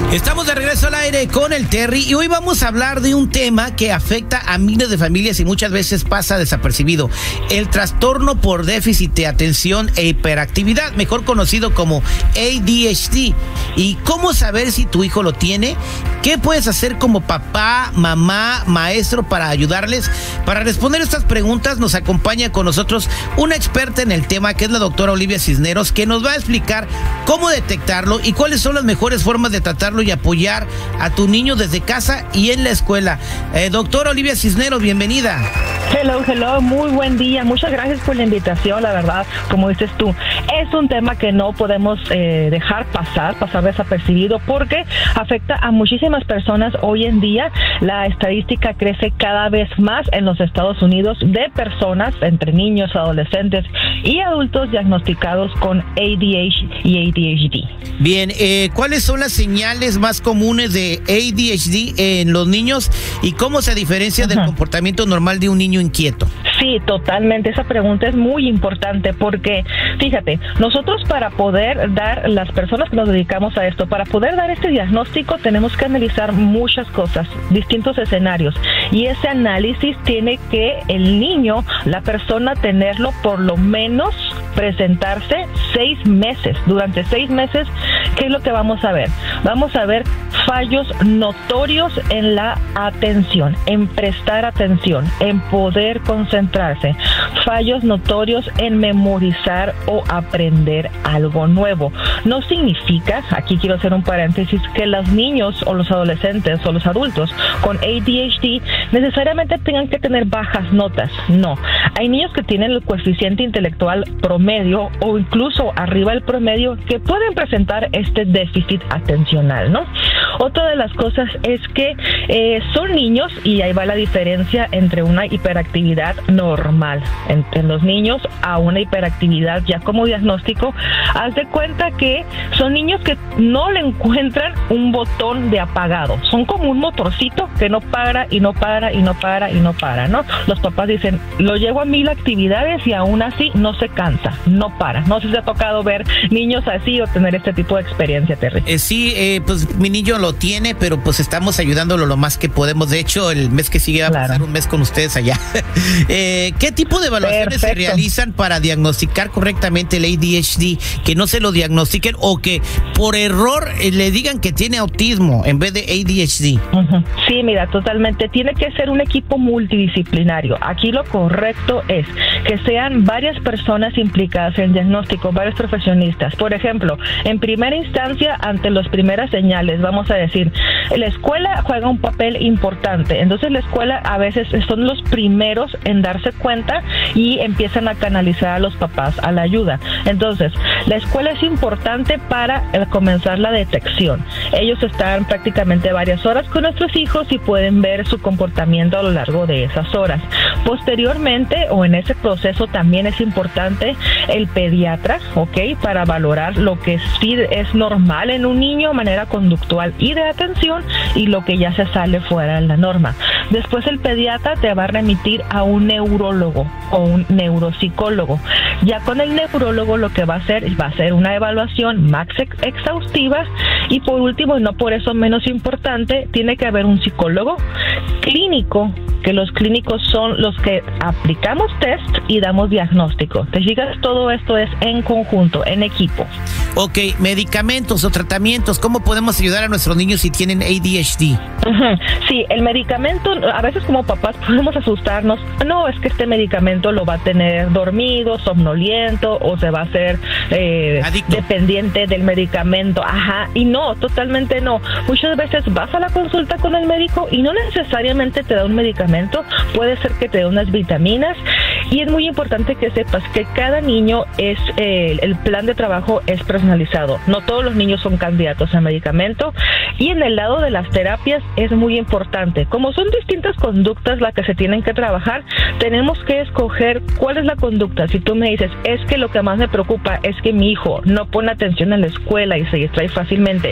Estamos de regreso al aire con el Terry y hoy vamos a hablar de un tema que afecta a miles de familias y muchas veces pasa desapercibido: el trastorno por déficit de atención e hiperactividad, mejor conocido como ADHD. ¿Y cómo saber si tu hijo lo tiene? ¿Qué puedes hacer como papá, mamá, maestro para ayudarles? Para responder estas preguntas nos acompaña con nosotros una experta en el tema, que es la doctora Olivia Cisneros, que nos va a explicar cómo detectarlo y cuáles son las mejores formas de tratarlo y apoyar a tu niño desde casa y en la escuela. Doctora Olivia Cisneros, bienvenida. Hello, muy buen día. Muchas gracias por la invitación. La verdad, como dices tú, es un tema que no podemos dejar pasar desapercibido, porque afecta a muchísimas personas. Hoy en día la estadística crece cada vez más en los Estados Unidos de personas, entre niños, adolescentes y adultos, diagnosticados con ADHD y ADHD. Bien, ¿cuáles son las señales más comunes de ADHD en los niños y cómo se diferencia del comportamiento normal de un niño inquieto? Sí, totalmente. Esa pregunta es muy importante porque, fíjate, nosotros para poder dar, las personas que nos dedicamos a esto, para poder dar este diagnóstico tenemos que analizar muchas cosas, distintos escenarios, y ese análisis tiene que el niño, la persona, tenerlo por lo menos presentarse 6 meses. Durante 6 meses, ¿qué es lo que vamos a ver? Vamos a ver fallos notorios en la atención, en prestar atención, en poder concentrarse, fallos notorios en memorizar o aprender algo nuevo. No significa, aquí quiero hacer un paréntesis, que los niños o los adolescentes o los adultos con ADHD necesariamente tengan que tener bajas notas. No, hay niños que tienen el coeficiente intelectual promedio o incluso arriba del promedio que pueden presentar este déficit atencional, ¿no? Otra de las cosas es que son niños, y ahí va la diferencia entre una hiperactividad normal entre los niños a una hiperactividad ya como diagnóstico. Haz de cuenta que son niños que no le encuentran un botón de apagado, son como un motorcito que no para y no para y no para y no para, ¿no? Los papás dicen, lo llevo a 1000 actividades y aún así no se cansa, no para. No sé si te ha tocado ver niños así o tener este tipo de experiencia, Terry. Sí, pues mi niño lo tiene, pero pues estamos ayudándolo lo más que podemos. De hecho, el mes que sigue va a pasar un mes con ustedes allá. ¿Qué tipo de evaluaciones se realizan para diagnosticar correctamente el ADHD? Que no se lo diagnostiquen o que por error le digan que tiene autismo en vez de ADHD. Sí, mira, totalmente. Tiene que ser un equipo multidisciplinario. Aquí lo correcto es que sean varias personas implicadas en el diagnóstico, varios profesionistas. Por ejemplo, en primera instancia, ante las primeras señales, vamos a decir, la escuela juega un papel importante. Entonces la escuela a veces son los primeros en darse cuenta y empiezan a canalizar a los papás a la ayuda. Entonces, la escuela es importante para comenzar la detección. Ellos están prácticamente varias horas con nuestros hijos y pueden ver su comportamiento a lo largo de esas horas. Posteriormente, o en ese proceso, también es importante el pediatra, ¿ok? Para valorar lo que sí es normal en un niño, manera conductual y de atención, y lo que ya se sale fuera de la norma. Después el pediatra te va a remitir a un neurólogo o un neuropsicólogo. Ya con el neurólogo lo que va a hacer una evaluación más exhaustiva, y por último, y no por eso menos importante, tiene que haber un psicólogo clínico, que los clínicos son los que aplicamos test y damos diagnóstico. ¿Te fijas? Todo esto es en conjunto, en equipo. Ok, medicamentos o tratamientos, ¿cómo podemos ayudar a nuestros niños si tienen ADHD? Sí, el medicamento, a veces como papás podemos asustarnos. No, es que este medicamento lo va a tener dormido, somnoliento, o se va a hacer dependiente del medicamento. Y no, totalmente no. Muchas veces vas a la consulta con el médico y no necesariamente te da un medicamento, puede ser que te dé unas vitaminas. Y es muy importante que sepas que cada niño es, el plan de trabajo es personalizado. No todos los niños son candidatos a medicamento. Y en el lado de las terapias es muy importante. Como son distintas conductas las que se tienen que trabajar, tenemos que escoger cuál es la conducta. Si tú me dices, es que lo que más me preocupa es que mi hijo no pone atención en la escuela y se distrae fácilmente,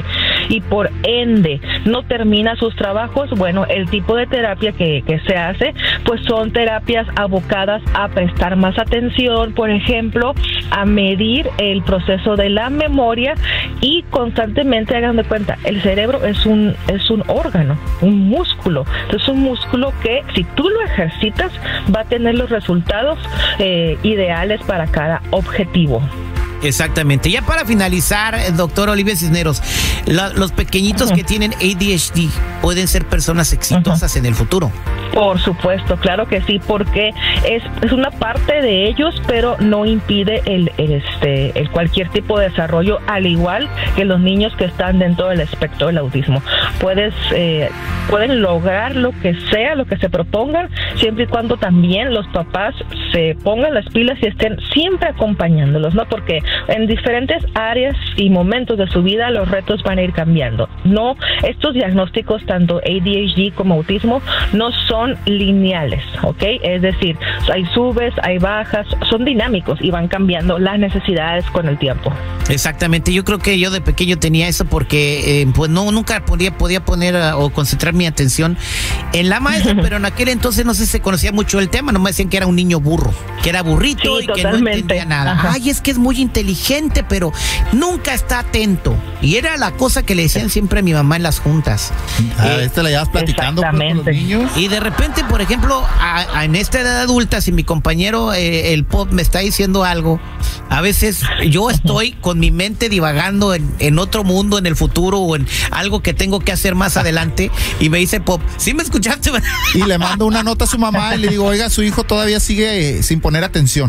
y por ende no termina sus trabajos, bueno, el tipo de terapia que se hace, pues son terapias abocadas a prestar más atención, por ejemplo, a medir el proceso de la memoria y constantemente, hagan de cuenta, el cerebro es un órgano, un músculo. Entonces, un músculo que si tú lo ejercitas va a tener los resultados ideales para cada objetivo. Exactamente. Ya para finalizar, doctor Olivia Cisneros, los pequeñitos que tienen ADHD pueden ser personas exitosas en el futuro. Por supuesto, claro que sí, porque es una parte de ellos, pero no impide el cualquier tipo de desarrollo, al igual que los niños que están dentro del espectro del autismo. Pueden lograr lo que sea, lo que se propongan, siempre y cuando también los papás se pongan las pilas y estén siempre acompañándolos, ¿no? Porque en diferentes áreas y momentos de su vida los retos van a ir cambiando. No, estos diagnósticos, tanto ADHD como autismo, no son lineales, ¿ok? Es decir, hay subes, hay bajas, son dinámicos y van cambiando las necesidades con el tiempo. Exactamente, yo creo que yo de pequeño tenía eso porque pues nunca podía poner o concentrar mi atención en la maestra, pero en aquel entonces no sé si se conocía mucho el tema, nomás decían que era un niño burro, que era burrito, sí, y totalmente, que no entendía nada. Ajá. Ay, es que es muy inteligente, pero nunca está atento. Y era la cosa que le decían siempre a mi mamá en las juntas. La llevas platicando con los niños. Y de repente, por ejemplo, en esta edad adulta, si mi compañero el Pop me está diciendo algo, a veces yo estoy con mi mente divagando en otro mundo, en el futuro, o en algo que tengo que hacer más adelante, y me dice Pop, ¿sí me escuchaste? Y le mando una nota a su mamá y le digo, oiga, su hijo todavía sigue sin poner atención.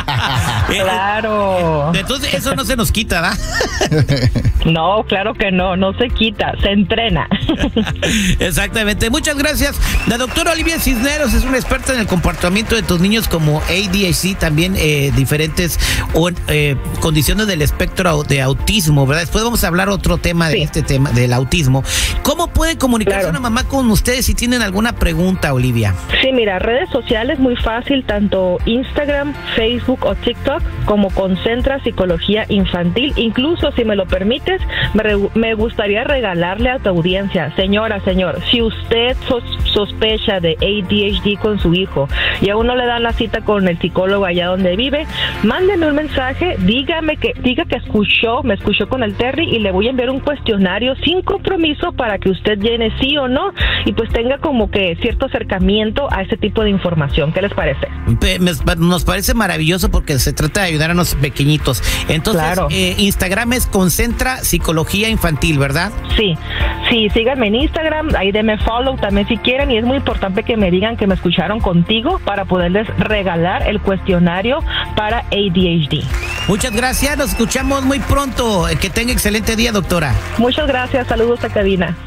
Claro. Entonces eso no se nos quita, ¿verdad? No, claro que no se quita, se entrena. Exactamente. Muchas gracias. La doctora Olivia Cisneros es una experta en el comportamiento de tus niños como ADHD, también diferentes condiciones del espectro de autismo, ¿verdad? Después vamos a hablar otro tema de este tema del autismo. ¿Cómo puede comunicarse una mamá con ustedes si tienen alguna pregunta, Olivia? Sí, mira, redes sociales muy fácil, tanto Instagram, Facebook o TikTok, como Concentra Psicología Infantil. Incluso, si me lo permites, me gustaría regalarle a tu audiencia, señora, señor, si usted sospecha de ADHD con su hijo y aún no le dan la cita con el psicólogo allá donde vive, mándeme un mensaje, diga que me escuchó con el Terry, y le voy a enviar un cuestionario sin compromiso para que usted llene sí o no y pues tenga como que cierto acercamiento a ese tipo de información. ¿Qué les parece? Nos parece maravilloso porque se trata de ayudar a los pequeñitos. Entonces, claro. Instagram es Concentra Psicología Infantil, ¿verdad? Sí, síganme en Instagram, ahí denme follow también si quieren, y es muy importante que me digan que me escucharon contigo para poderles regalar el cuestionario para ADHD. Muchas gracias, nos escuchamos muy pronto. Que tenga excelente día, doctora. Muchas gracias, saludos a cabina.